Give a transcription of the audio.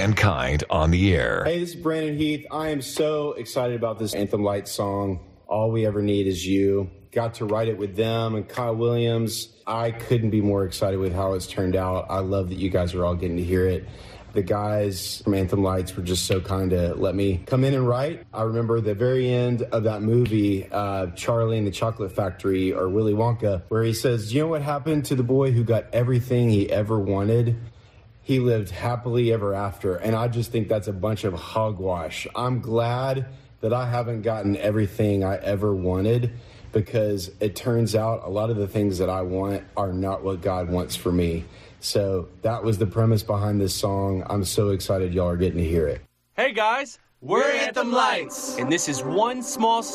Mankind on the Air. Hey, this is Brandon Heath. I am so excited about this Anthem Lights song. All We Ever Need Is You. Got to write it with them and Kyle Williams. I couldn't be more excited with how it's turned out. I love that you guys are all getting to hear it. The guys from Anthem Lights were just so kind to let me come in and write. I remember the very end of that movie, Charlie and the Chocolate Factory, or Willy Wonka, where he says, you know what happened to the boy who got everything he ever wanted? He lived happily ever after. And I just think that's a bunch of hogwash. I'm glad that I haven't gotten everything I ever wanted, because it turns out a lot of the things that I want are not what God wants for me. So that was the premise behind this song. I'm so excited y'all are getting to hear it. Hey guys, we're Anthem Lights, and this is one small